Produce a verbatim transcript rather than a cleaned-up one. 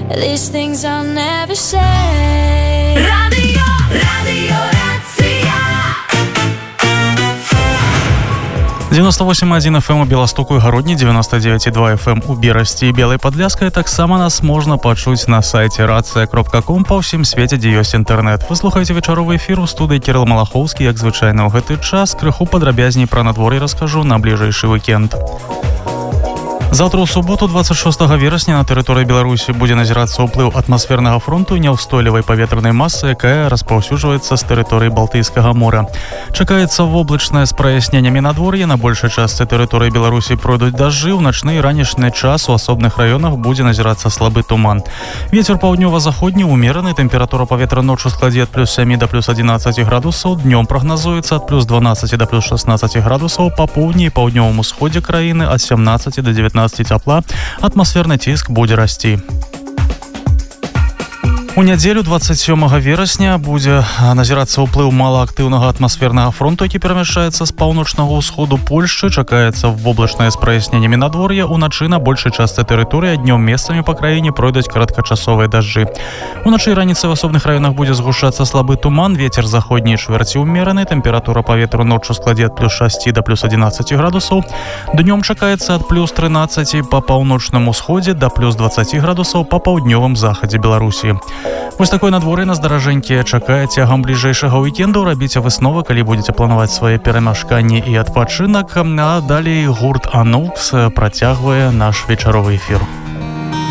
These things I'll never say. Radio, Radio девяносто восемь и один эф эм у Беластоку и Гародні, девяносто девять и два эф эм у Берасці і Белай Падляскай. Таксама нас можна пачуць на сайце рацыя кропка ком па ўсім свеце, дзе ёсць інтэрнэт. Вы слухаеце вечаровы эфір у студыі Кірыл Малахоўскі, як звычайна ў гэты час. Крыху падрабязней пра надвор'е раскажу на бліжэйшы вікенд. Завтра у суботу, двадцать шестого верасня, на тэрыторыі Беларусі будзе назірацца ўплыў атмасфернага фронту і няўстойлівай паветранай масы, якая распаўсюджваецца з тэрыторыі Балтыйскага мора. Чакаецца воблачнае з праясненнямі надвор'я. На большай частцы тэрыторыі Беларусі пройдуць дажджы. У начны і ранішні час у асобных раёнах будзе назірацца слабы туман. Вецер паўднёва-заходні умераны. Тэмпература паветра ноччу складзе ад плюс сямі да плюс адзінаццаці градусаў. Днём прагназуецца ад плюс дванаццаці да плюс шаснаццаці градусаў. Па поўдні і паўднёвым усходзе краіны ад сямнаццаці да дзевятнаццаці цяпла. Атмасферны ціск будзе расці. У нядзелю двадцать сёмага верасня будзе назірацца ўплыў малаактыўнага атмасфернага фронту, які перамяшчаецца з паўночнага ўсходу Польшчы. Чакаецца воблачнае з праясненнямі надвор'я. Уначы на большай частцы тэрыторыі, днём месцамі па краіне пройдуць кароткачасовыя дажджы. Уначы і раніцай в асобных раёнах будзе згушацца слабы туман. Вецер заходні чвэрці умераны. Тэмпература паветра ноччу складзе ад плюс шасці да плюс адзінаццаці градусаў. Днём чакаецца ад плюс трынаццаці па паўночным усходзе да плюс дваццаці градусаў па паўднёвым захадзе Беларусі. Вось такое надвор'е нас, даражэнькія, чакае цягам бліжэйшага уікенду. Рабіце высновы, калі будзеце планаваць свае перамяшканні і адпачынак. А далей гурт Анукс працягвае наш вечаровы эфір.